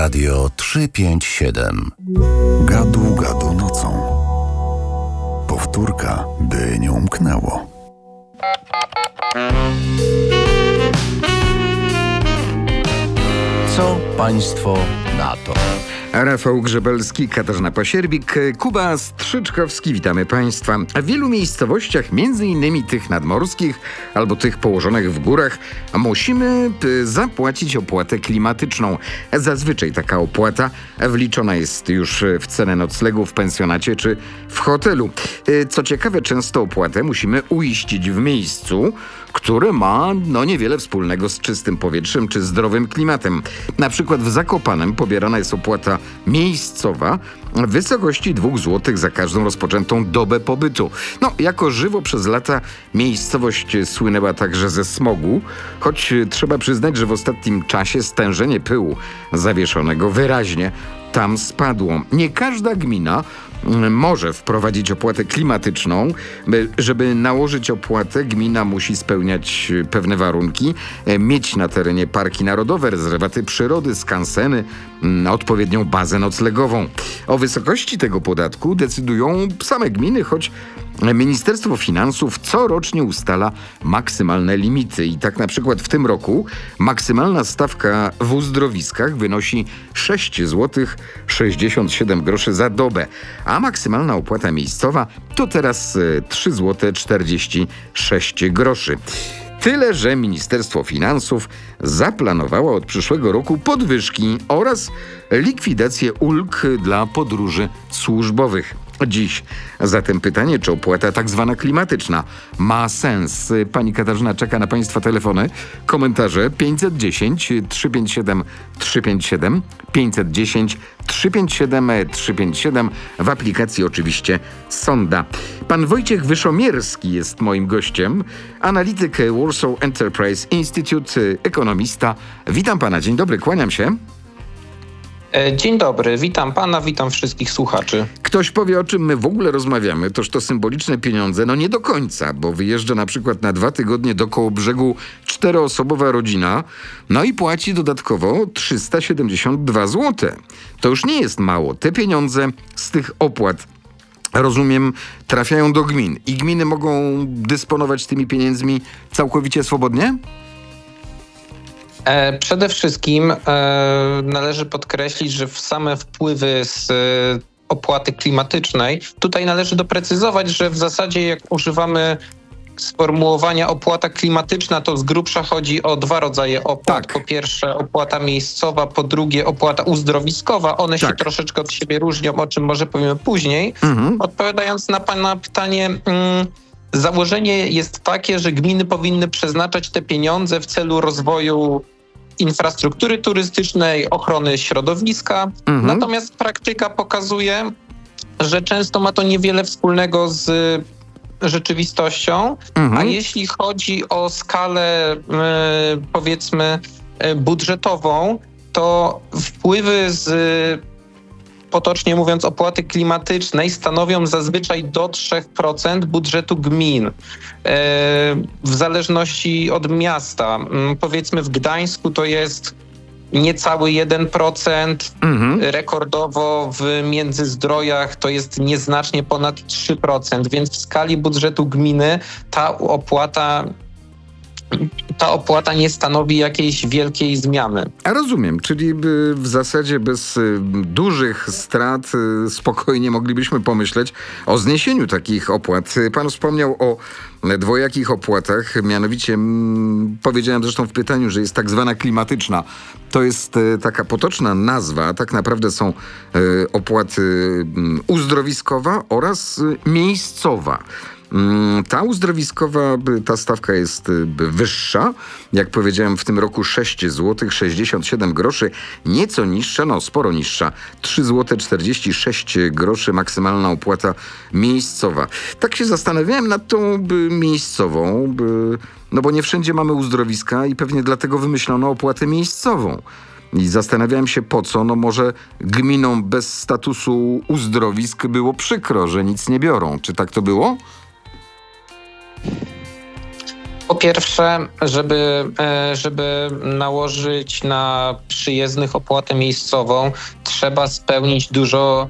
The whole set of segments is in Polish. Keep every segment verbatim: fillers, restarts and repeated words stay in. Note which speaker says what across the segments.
Speaker 1: Radio trzysta pięćdziesiąt siedem.
Speaker 2: Gadu, gadu nocą. Powtórka, by nie umknęło.
Speaker 1: Co państwo na to?
Speaker 3: Rafał Grzebelski, Katarzyna Pasierbik, Kuba Strzyczkowski. Witamy Państwa. W wielu miejscowościach, między innymi tych nadmorskich albo tych położonych w górach, musimy zapłacić opłatę klimatyczną. Zazwyczaj taka opłata wliczona jest już w cenę noclegu w pensjonacie czy w hotelu. Co ciekawe, często opłatę musimy uiścić w miejscu, które ma no niewiele wspólnego z czystym powietrzem czy zdrowym klimatem. Na przykład w Zakopanem pobierana jest opłata miejscowa w wysokości dwóch złotych za każdą rozpoczętą dobę pobytu. No, jako żywo przez lata miejscowość słynęła także ze smogu, choć trzeba przyznać, że w ostatnim czasie stężenie pyłu zawieszonego wyraźnie tam spadło. Nie każda gmina może wprowadzić opłatę klimatyczną. Żeby nałożyć opłatę, gmina musi spełniać pewne warunki, mieć na terenie parki narodowe, rezerwaty przyrody, skanseny, odpowiednią bazę noclegową. O wysokości tego podatku decydują same gminy, choć Ministerstwo Finansów corocznie ustala maksymalne limity. I tak na przykład w tym roku maksymalna stawka w uzdrowiskach wynosi sześć złotych sześćdziesiąt siedem groszy za dobę, a maksymalna opłata miejscowa to teraz trzy złote czterdzieści sześć groszy. Tyle, że Ministerstwo Finansów zaplanowało od przyszłego roku podwyżki oraz likwidację ulg dla podróży służbowych. Dziś zatem pytanie, czy opłata tak zwana klimatyczna ma sens. Pani Katarzyna czeka na Państwa telefony, komentarze pięćset dziesięć trzysta pięćdziesiąt siedem trzysta pięćdziesiąt siedem, pięćset dziesięć trzysta pięćdziesiąt siedem trzysta pięćdziesiąt siedem, w aplikacji oczywiście Sonda. Pan Wojciech Wyszomierski jest moim gościem, analityk Warsaw Enterprise Institute, ekonomista. Witam Pana, dzień dobry, kłaniam się.
Speaker 4: Dzień dobry, witam Pana, witam wszystkich słuchaczy.
Speaker 3: Ktoś powie, o czym my w ogóle rozmawiamy, toż to symboliczne pieniądze, no nie do końca, bo wyjeżdża na przykład na dwa tygodnie do Kołobrzegu czteroosobowa rodzina, no i płaci dodatkowo trzysta siedemdziesiąt dwa złote. To już nie jest mało. Te pieniądze z tych opłat, rozumiem, trafiają do gmin i gminy mogą dysponować tymi pieniędzmi całkowicie swobodnie?
Speaker 4: E, przede wszystkim e, należy podkreślić, że w same wpływy z e, opłaty klimatycznej, tutaj należy doprecyzować, że w zasadzie jak używamy sformułowania opłata klimatyczna, to z grubsza chodzi o dwa rodzaje opłat.
Speaker 3: Tak.
Speaker 4: Po pierwsze opłata miejscowa, po drugie opłata uzdrowiskowa. One
Speaker 3: Tak.
Speaker 4: się troszeczkę od siebie różnią, o czym może powiemy później.
Speaker 3: Mhm.
Speaker 4: Odpowiadając na Pana pytanie... Mm, Założenie jest takie, że gminy powinny przeznaczać te pieniądze w celu rozwoju infrastruktury turystycznej, ochrony środowiska.
Speaker 3: Mhm.
Speaker 4: Natomiast praktyka pokazuje, że często ma to niewiele wspólnego z rzeczywistością,
Speaker 3: Mhm.
Speaker 4: a jeśli chodzi o skalę, yy, powiedzmy, yy, budżetową, to wpływy z potocznie mówiąc, opłaty klimatycznej stanowią zazwyczaj do trzy procent budżetu gmin. E, w zależności od miasta. Powiedzmy w Gdańsku to jest niecały jeden procent.
Speaker 3: Mhm.
Speaker 4: Rekordowo w Międzyzdrojach to jest nieznacznie ponad trzy procent. Więc w skali budżetu gminy ta opłata ta opłata nie stanowi jakiejś wielkiej zmiany.
Speaker 3: A rozumiem, czyli w zasadzie bez dużych strat spokojnie moglibyśmy pomyśleć o zniesieniu takich opłat. Pan wspomniał o dwojakich opłatach, mianowicie m, powiedziałem zresztą w pytaniu, że jest tak zwana klimatyczna. To jest e, taka potoczna nazwa, a tak naprawdę są e, opłaty m, uzdrowiskowa oraz e, miejscowa. Ta uzdrowiskowa, ta stawka jest wyższa. Jak powiedziałem, w tym roku sześć złotych sześćdziesiąt siedem groszy, nieco niższa, no sporo niższa. trzy złote czterdzieści sześć groszy maksymalna opłata miejscowa. Tak się zastanawiałem nad tą by, miejscową, by, no bo nie wszędzie mamy uzdrowiska i pewnie dlatego wymyślono opłatę miejscową. I zastanawiałem się po co, no może gminom bez statusu uzdrowisk było przykro, że nic nie biorą. Czy tak to było?
Speaker 4: Po pierwsze, żeby, e, żeby nałożyć na przyjezdnych opłatę miejscową, trzeba spełnić dużo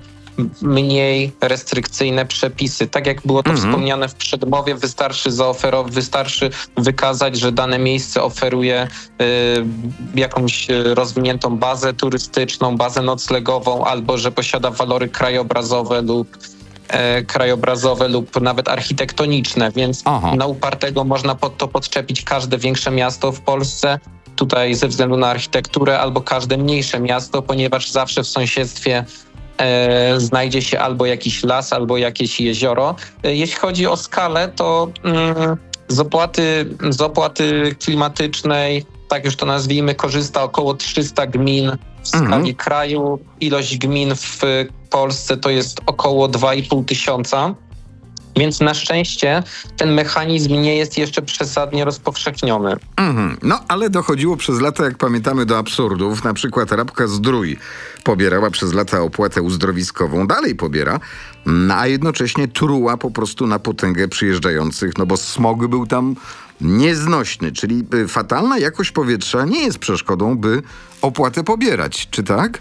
Speaker 4: mniej restrykcyjne przepisy. Tak jak było to
Speaker 3: Mhm.
Speaker 4: wspomniane w przedmowie, wystarczy zaoferować, wystarczy wykazać, że dane miejsce oferuje y, jakąś rozwiniętą bazę turystyczną, bazę noclegową, albo że posiada walory krajobrazowe lub e, krajobrazowe lub nawet architektoniczne, więc
Speaker 3: Aha.
Speaker 4: na upartego można pod to podczepić każde większe miasto w Polsce, tutaj ze względu na architekturę, albo każde mniejsze miasto, ponieważ zawsze w sąsiedztwie e, znajdzie się albo jakiś las, albo jakieś jezioro. E, jeśli chodzi o skalę, to mm, z opłaty, z opłaty klimatycznej, tak już to nazwijmy, korzysta około trzysta gmin w skali
Speaker 3: Mhm.
Speaker 4: kraju. Ilość gmin w Polsce to jest około dwa i pół tysiąca. Więc na szczęście ten mechanizm nie jest jeszcze przesadnie rozpowszechniony.
Speaker 3: Mhm. No, ale dochodziło przez lata, jak pamiętamy, do absurdów. Na przykład Rabka Zdrój pobierała przez lata opłatę uzdrowiskową, dalej pobiera, no, a jednocześnie truła po prostu na potęgę przyjeżdżających, no bo smog był tam nieznośny, czyli y, fatalna jakość powietrza nie jest przeszkodą, by opłatę pobierać, czy tak?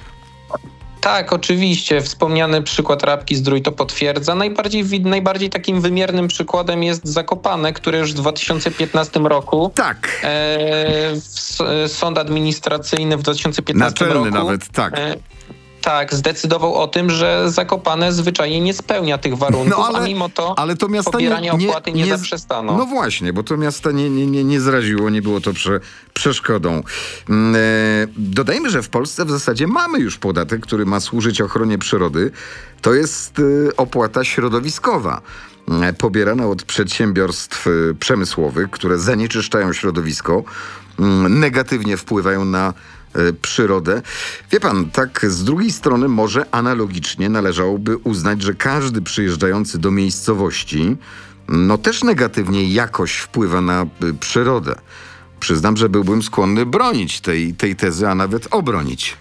Speaker 4: Tak, oczywiście. Wspomniany przykład Rabki Zdrój to potwierdza. Najbardziej, wi- najbardziej takim wymiernym przykładem jest Zakopane, które już w dwa tysiące piętnastym roku
Speaker 3: Tak.
Speaker 4: e, w, s- sąd administracyjny w dwa tysiące piętnastym
Speaker 3: Naczelny
Speaker 4: roku
Speaker 3: nawet, tak.
Speaker 4: e, tak, zdecydował o tym, że Zakopane zwyczajnie nie spełnia tych warunków,
Speaker 3: No, ale-
Speaker 4: a mimo to
Speaker 3: Ale to miasta
Speaker 4: pobieranie
Speaker 3: nie,
Speaker 4: opłaty nie,
Speaker 3: nie,
Speaker 4: zaprzestano.
Speaker 3: No właśnie, bo to miasta nie, nie, nie, nie zraziło, nie było to prze, przeszkodą. Mm, e, dodajmy, że w Polsce w zasadzie mamy już podatek, który ma służyć ochronie przyrody. To jest e, opłata środowiskowa. e, Pobierana od przedsiębiorstw e, przemysłowych, które zanieczyszczają środowisko, mm, negatywnie wpływają na e, przyrodę. Wie pan, tak z drugiej strony może analogicznie należałoby uznać, że każdy przyjeżdżający do miejscowości no też negatywnie jakoś wpływa na y, przyrodę. Przyznam, że byłbym skłonny bronić tej, tej tezy, a nawet obronić.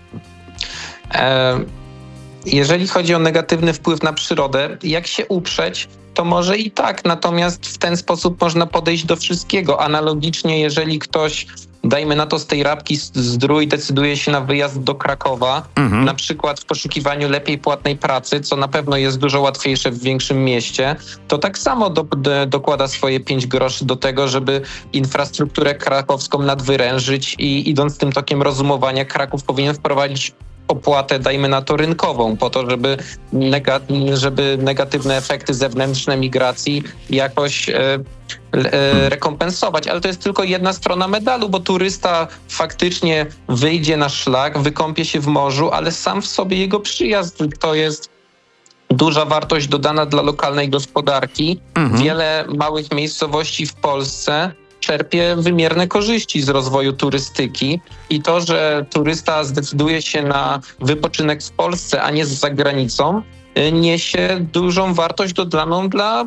Speaker 4: E, Jeżeli chodzi o negatywny wpływ na przyrodę, jak się uprzeć, to może i tak, natomiast w ten sposób można podejść do wszystkiego. Analogicznie, jeżeli ktoś, dajmy na to z tej Rabki Zdrój, decyduje się na wyjazd do Krakowa,
Speaker 3: Mhm.
Speaker 4: na przykład w poszukiwaniu lepiej płatnej pracy, co na pewno jest dużo łatwiejsze w większym mieście, to tak samo do, do, dokłada swoje pięć groszy do tego, żeby infrastrukturę krakowską nadwyrężyć i idąc tym tokiem rozumowania, Kraków powinien wprowadzić opłatę, dajmy na to rynkową, po to, żeby, nega- żeby negatywne efekty zewnętrzne migracji jakoś e, e, rekompensować. Ale to jest tylko jedna strona medalu, bo turysta faktycznie wyjdzie na szlak, wykąpie się w morzu, ale sam w sobie jego przyjazd to jest duża wartość dodana dla lokalnej gospodarki.
Speaker 3: Mhm.
Speaker 4: Wiele małych miejscowości w Polsce czerpie wymierne korzyści z rozwoju turystyki i to, że turysta zdecyduje się na wypoczynek w Polsce, a nie za granicą, y, niesie dużą wartość dodaną dla,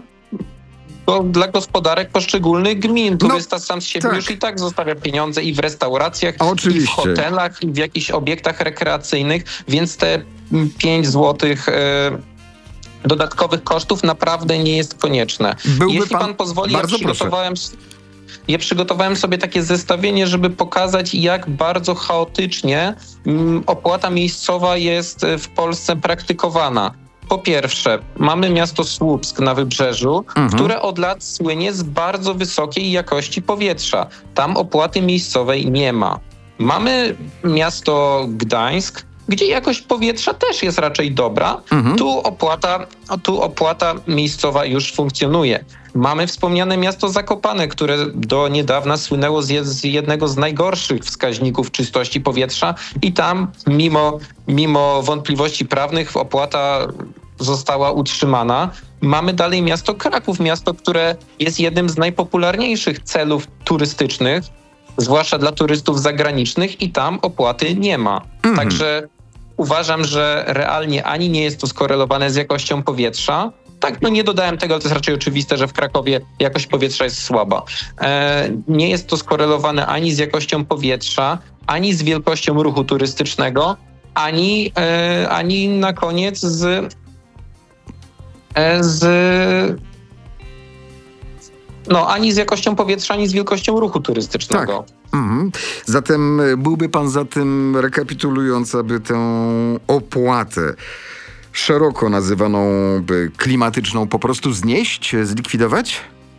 Speaker 4: do, dla gospodarek poszczególnych gmin. Turysta sam z siebie
Speaker 3: tak.
Speaker 4: już i tak zostawia pieniądze i w restauracjach,
Speaker 3: Oczywiście.
Speaker 4: i w hotelach, i w jakichś obiektach rekreacyjnych, więc te pięć złotych y, dodatkowych kosztów naprawdę nie jest konieczne.
Speaker 3: Byłby
Speaker 4: Jeśli
Speaker 3: pan-
Speaker 4: pan pozwoli, ja
Speaker 3: bardzo proszę.
Speaker 4: przygotowałem, ja przygotowałem sobie takie zestawienie, żeby pokazać, jak bardzo chaotycznie mm, opłata miejscowa jest w Polsce praktykowana. Po pierwsze, mamy miasto Słupsk na wybrzeżu,
Speaker 3: Mhm.
Speaker 4: które od lat słynie z bardzo wysokiej jakości powietrza. Tam opłaty miejscowej nie ma. Mamy miasto Gdańsk, gdzie jakość powietrza też jest raczej dobra.
Speaker 3: Mhm.
Speaker 4: Tu opłata, tu opłata miejscowa już funkcjonuje. Mamy wspomniane miasto Zakopane, które do niedawna słynęło z, jed, z jednego z najgorszych wskaźników czystości powietrza i tam mimo, mimo wątpliwości prawnych opłata została utrzymana. Mamy dalej miasto Kraków, miasto, które jest jednym z najpopularniejszych celów turystycznych, zwłaszcza dla turystów zagranicznych i tam opłaty nie ma.
Speaker 3: Mhm.
Speaker 4: Także uważam, że realnie ani nie jest to skorelowane z jakością powietrza. Tak, no nie dodałem tego, ale to jest raczej oczywiste, że w Krakowie jakość powietrza jest słaba. E, nie jest to skorelowane ani z jakością powietrza, ani z wielkością ruchu turystycznego, ani, e, ani na koniec z, e, z No, ani z jakością powietrza, ani z wielkością ruchu turystycznego.
Speaker 3: Tak. Mhm. Zatem byłby pan za tym, rekapitulując, aby tę opłatę szeroko nazywaną by klimatyczną po prostu znieść, zlikwidować?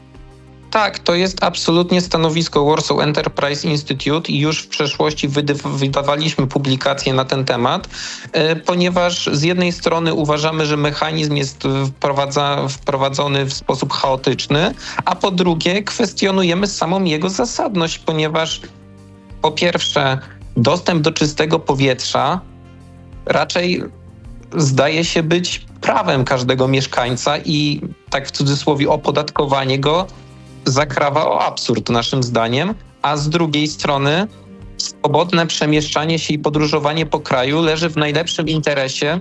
Speaker 4: Tak, to jest absolutnie stanowisko Warsaw Enterprise Institute i już w przeszłości wydy- wydawaliśmy publikacje na ten temat, e, ponieważ z jednej strony uważamy, że mechanizm jest wprowadza- wprowadzony w sposób chaotyczny, a po drugie kwestionujemy samą jego zasadność, ponieważ po pierwsze dostęp do czystego powietrza raczej zdaje się być prawem każdego mieszkańca i tak w cudzysłowie opodatkowanie go zakrawa o absurd naszym zdaniem, a z drugiej strony swobodne przemieszczanie się i podróżowanie po kraju leży w najlepszym interesie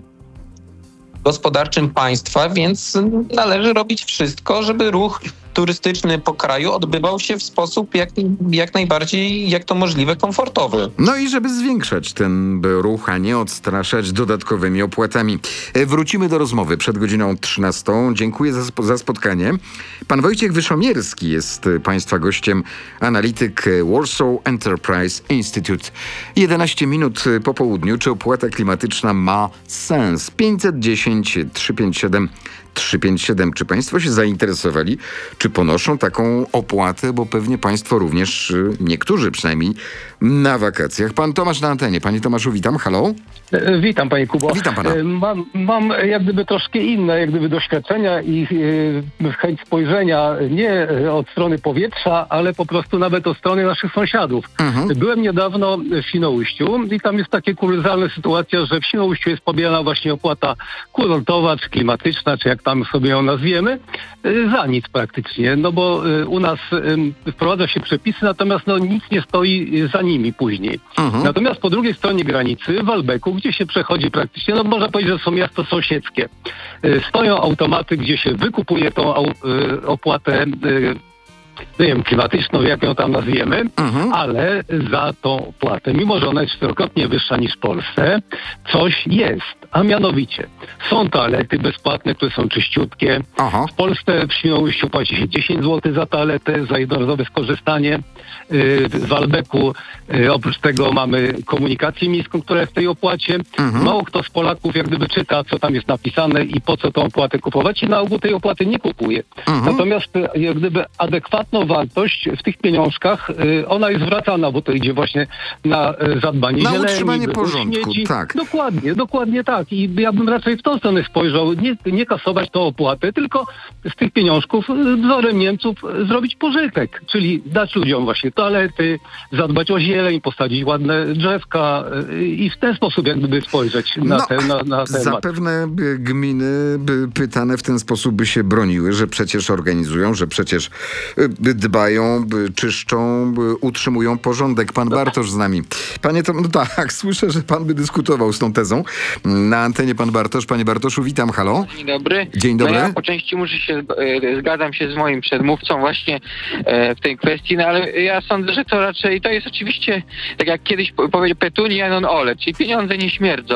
Speaker 4: gospodarczym państwa, więc należy robić wszystko, żeby ruch turystyczny po kraju odbywał się w sposób jak, jak najbardziej, jak to możliwe, komfortowy.
Speaker 3: No i żeby zwiększać ten ruch, a nie odstraszać dodatkowymi opłatami. E, Wrócimy do rozmowy przed godziną trzynastą. Dziękuję za, spo- za spotkanie. Pan Wojciech Wyszomierski jest e, państwa gościem, analityk e, Warsaw Enterprise Institute. jedenaście minut e, po południu. Czy opłata klimatyczna ma sens? pięćset dziesięć trzysta pięćdziesiąt siedem trzysta pięćdziesiąt siedem. Czy państwo się zainteresowali, czy ponoszą taką opłatę, bo pewnie państwo również, y, niektórzy przynajmniej, na wakacjach. Pan Tomasz na antenie. Panie Tomaszu, witam. Halo?
Speaker 5: E, Witam panie Kubo.
Speaker 3: Witam pana.
Speaker 5: E, Mam, mam jak gdyby troszkę inne jak gdyby doświadczenia i e, chęć spojrzenia nie e, od strony powietrza, ale po prostu nawet od strony naszych sąsiadów.
Speaker 3: Mhm.
Speaker 5: Byłem niedawno w Świnoujściu i tam jest taka kuriozalna sytuacja, że w Świnoujściu jest pobierana właśnie opłata kurortowa, czy klimatyczna, czy jak tam sobie ją nazwiemy, e, za nic praktycznie, no bo e, u nas e, wprowadza się przepisy, natomiast no nic nie stoi za nimi później.
Speaker 3: Mhm.
Speaker 5: Natomiast po drugiej stronie granicy, w Albeku, gdzie się przechodzi praktycznie, no można powiedzieć, że są miasta sąsiedzkie. Y, Stoją automaty, gdzie się wykupuje tą au- y, opłatę y, nie wiem, klimatyczną, jak ją tam nazwiemy,
Speaker 3: Mhm.
Speaker 5: ale za tą opłatę, mimo że ona jest czterokrotnie wyższa niż w Polsce, coś jest. A mianowicie są toalety bezpłatne, które są czyściutkie.
Speaker 3: Aha.
Speaker 5: W Polsce w Świnoujściu płaci się dziesięć złotych za toaletę, za jednorazowe skorzystanie. Yy, W Albeku yy, oprócz tego mamy komunikację miejską, która jest w tej opłacie.
Speaker 3: Mhm.
Speaker 5: Mało kto z Polaków jak gdyby czyta, co tam jest napisane i po co tą opłatę kupować i na ogół tej opłaty nie kupuje.
Speaker 3: Mhm.
Speaker 5: Natomiast yy, jak gdyby adekwatną wartość w tych pieniążkach, yy, ona jest zwracana, bo to idzie właśnie na yy, zadbanie
Speaker 3: Na
Speaker 5: zieleni,
Speaker 3: utrzymanie
Speaker 5: by-
Speaker 3: porządku,
Speaker 5: śmieci.
Speaker 3: tak.
Speaker 5: Dokładnie, dokładnie tak. I ja bym raczej w tą stronę spojrzał, nie, nie kasować tą opłatę, tylko z tych pieniążków y, wzorem Niemców y, zrobić pożytek, czyli dać ludziom właśnie toalety, zadbać o zieleń, posadzić ładne drzewka y, i w ten sposób jak gdyby spojrzeć na,
Speaker 3: No,
Speaker 5: te, na, na temat.
Speaker 3: Zapewne by gminy by pytane w ten sposób by się broniły, że przecież organizują, że przecież y, by dbają, by czyszczą, by utrzymują porządek. Pan Bartosz z nami. Panie Tom, no tak, słyszę, że pan by dyskutował z tą tezą. Na antenie pan Bartosz. Panie Bartoszu, witam, halo.
Speaker 6: Dzień dobry.
Speaker 3: Dzień dobry.
Speaker 6: No ja po części muszę się, e, zgadzam się z moim przedmówcą właśnie e, w tej kwestii, no ale ja sądzę, że to raczej, to jest oczywiście, tak jak kiedyś po- powiedział Petunia non ole, czyli pieniądze nie śmierdzą.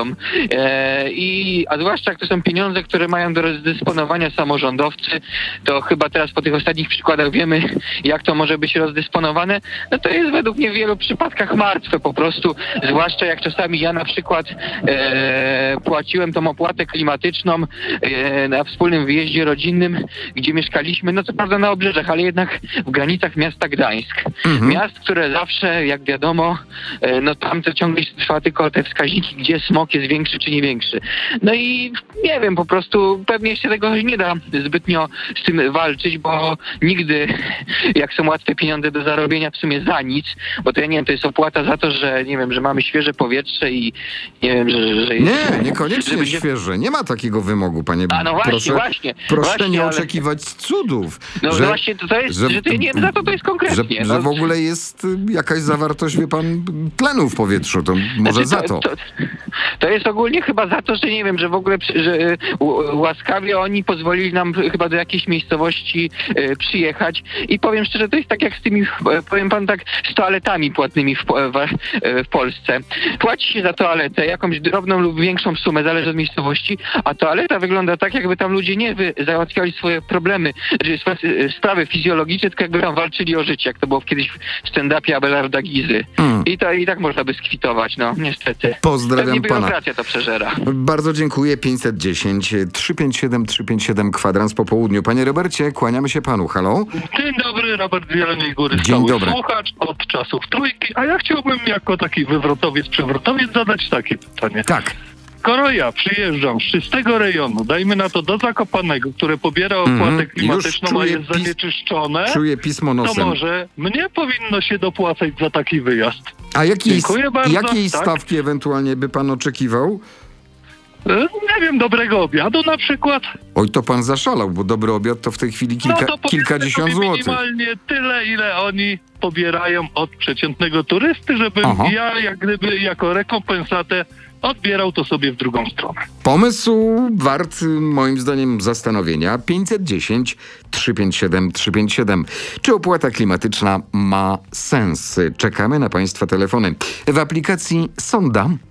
Speaker 6: E, i, a zwłaszcza jak to są pieniądze, które mają do rozdysponowania samorządowcy, to chyba teraz po tych ostatnich przykładach wiemy, jak to może być rozdysponowane. No to jest według mnie w wielu przypadkach martwe po prostu, zwłaszcza jak czasami ja na przykład e, płaciłem tą opłatę klimatyczną e, na wspólnym wyjeździe rodzinnym, gdzie mieszkaliśmy, no co prawda na obrzeżach, ale jednak w granicach miasta Gdańsk.
Speaker 3: Mhm.
Speaker 6: Miast, które zawsze, jak wiadomo, e, no tam to ciągle trwa tylko te wskaźniki, gdzie smog jest większy czy nie większy. No i nie wiem, po prostu pewnie się tego nie da zbytnio z tym walczyć, bo nigdy, jak są łatwe pieniądze do zarobienia w sumie za nic, bo to ja nie wiem, to jest opłata za to, że nie wiem, że mamy świeże powietrze i nie wiem, że, że jest...
Speaker 3: Nie, niekoniecznie
Speaker 6: że będzie-
Speaker 3: świeże. Nie ma takiego wymogu, panie.
Speaker 6: A no właśnie,
Speaker 3: proszę,
Speaker 6: właśnie.
Speaker 3: Proszę
Speaker 6: właśnie,
Speaker 3: nie
Speaker 6: ale-
Speaker 3: oczekiwać cudów.
Speaker 6: No,
Speaker 3: że,
Speaker 6: no właśnie, to, to jest,
Speaker 3: że-
Speaker 6: że, to nie wiem, za to to jest
Speaker 3: że,
Speaker 6: konkretnie.
Speaker 3: że
Speaker 6: no.
Speaker 3: w ogóle jest y, jakaś zawartość, wie pan, tlenu w powietrzu. To może
Speaker 6: Znaczy,
Speaker 3: za to.
Speaker 6: To, to jest ogólnie chyba za to, że nie wiem, że w ogóle przy- że y, u- łaskawie oni pozwolili nam chyba do jakiejś miejscowości y, przyjechać I powiem szczerze, to jest tak jak z tymi, powiem pan tak, z toaletami płatnymi w, w, w Polsce. Płaci się za toaletę jakąś drobną lub większą sumę, zależy od miejscowości, a toaleta wygląda tak, jakby tam ludzie nie wy, załatwiali swoje problemy, sprawy fizjologiczne, tylko jakby tam walczyli o życie, jak to było kiedyś w stand-upie Abelarda Gizy. Hmm. I, to, I tak można by skwitować, no niestety.
Speaker 3: Pozdrawiam
Speaker 6: Pewnie
Speaker 3: pana.
Speaker 6: biurokracja to przeżera.
Speaker 3: Bardzo dziękuję. pięćset dziesięć, trzysta pięćdziesiąt siedem, trzysta pięćdziesiąt siedem, kwadrans po południu. Panie Robercie, kłaniamy się panu. Halo?
Speaker 7: Dzień dobry, Robert z Jeleniej Góry.
Speaker 3: Dzień
Speaker 7: Stały
Speaker 3: dobry.
Speaker 7: słuchacz od czasów trójki, a ja chciałbym jako taki wywrotowiec, przewrotowiec zadać takie pytanie.
Speaker 3: Tak.
Speaker 7: Skoro ja przyjeżdżam z czystego rejonu, dajmy na to do Zakopanego, które pobiera opłatę
Speaker 3: Mhm.
Speaker 7: klimatyczną,
Speaker 3: Już
Speaker 7: a
Speaker 3: czuję
Speaker 7: jest
Speaker 3: pis-
Speaker 7: zanieczyszczone,
Speaker 3: Czuję pismo
Speaker 7: to
Speaker 3: nosem.
Speaker 7: może mnie powinno się dopłacać za taki wyjazd.
Speaker 3: A jakiej,
Speaker 7: Dziękuję bardzo,
Speaker 3: jakiej
Speaker 7: tak.
Speaker 3: stawki ewentualnie by pan oczekiwał?
Speaker 7: E, Nie wiem, dobrego obiadu na przykład.
Speaker 3: Oj, to pan zaszalał, bo dobry obiad to w tej chwili kilka,
Speaker 7: no to powiedzmy
Speaker 3: kilkadziesiąt
Speaker 7: sobie
Speaker 3: złotych.
Speaker 7: minimalnie tyle, ile oni pobierają od przeciętnego turysty, żebym
Speaker 3: Aha.
Speaker 7: ja jak gdyby jako rekompensatę odbierał to sobie w drugą stronę.
Speaker 3: Pomysł wart moim zdaniem zastanowienia. pięćset dziesięć, trzysta pięćdziesiąt siedem, trzysta pięćdziesiąt siedem. Czy opłata klimatyczna ma sens? Czekamy na państwa telefony. W aplikacji Sonda